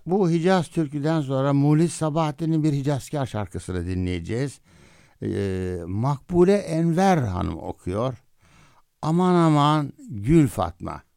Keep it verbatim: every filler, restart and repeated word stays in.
Bu Hicaz türküden sonra Muhlis Sabahattin'in bir Hicazkar şarkısını dinleyeceğiz. Ee, Makbule Enver Hanım okuyor. Aman aman Gül Fatma.